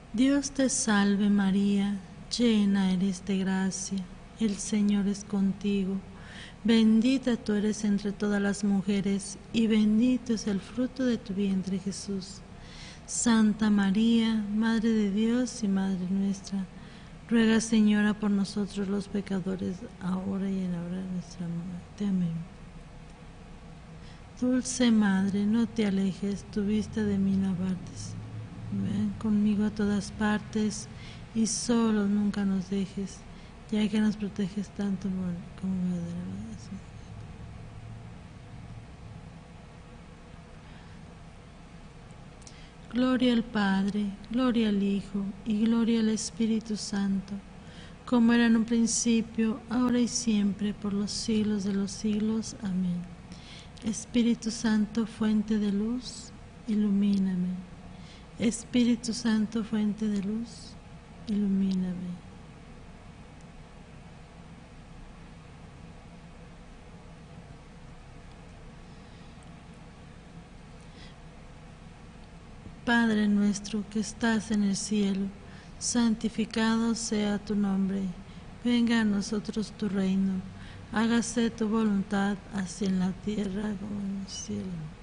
Dios te salve María, llena eres de gracia, el Señor es contigo. Bendita tú eres entre todas las mujeres, y bendito es el fruto de tu vientre Jesús. Santa María, Madre de Dios y Madre nuestra, ruega Señora por nosotros los pecadores, ahora y en la hora de nuestra muerte. Amén. Dulce Madre, no te alejes, tu vista de mí no apartes. Ven conmigo a todas partes y solo nunca nos dejes, ya que nos proteges tanto como verdaderamente. Gloria al Padre, gloria al Hijo y gloria al Espíritu Santo, como era en un principio, ahora y siempre, por los siglos de los siglos. Amén. Espíritu Santo, fuente de luz, ilumíname. Espíritu Santo, fuente de luz, ilumíname. Padre nuestro que estás en el cielo, santificado sea tu nombre. Venga a nosotros tu reino. Hágase tu voluntad, así en la tierra como en el cielo.